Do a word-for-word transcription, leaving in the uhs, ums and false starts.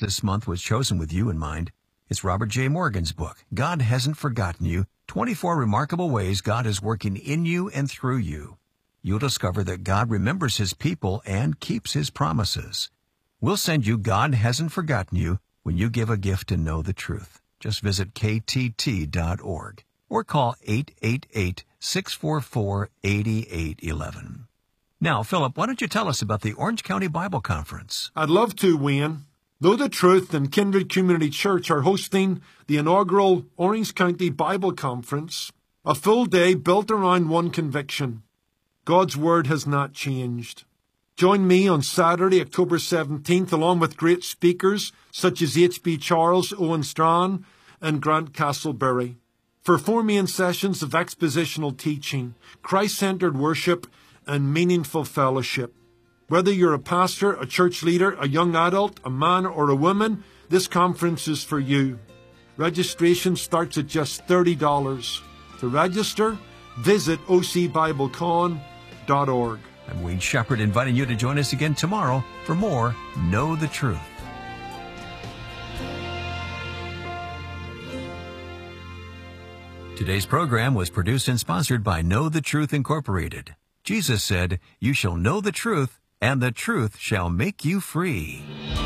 this month was chosen with you in mind. It's Robert J. Morgan's book, God Hasn't Forgotten You, twenty-four Remarkable Ways God is Working in You and Through You. You'll discover that God remembers His people and keeps His promises. We'll send you God Hasn't Forgotten You when you give a gift to know the truth. Just visit K T T dot org or call eight eight eight, six four four, eight eight one one. Now, Philip, why don't you tell us about the Orange County Bible Conference? I'd love to, Wayne. Know the Truth and Kindred Community Church are hosting the inaugural Orange County Bible Conference, a full day built around one conviction: God's Word has not changed. Join me on Saturday, October seventeenth, along with great speakers such as H B Charles, Owen Strachan, and Grant Castleberry, for four main sessions of expositional teaching, Christ-centered worship, and meaningful fellowship. Whether you're a pastor, a church leader, a young adult, a man or a woman, this conference is for you. Registration starts at just thirty dollars. To register, visit O C Bible Con dot org. I'm Wayne Shepherd, inviting you to join us again tomorrow for more Know the Truth. Today's program was produced and sponsored by Know the Truth Incorporated. Jesus said, "You shall know the truth, and the truth shall make you free."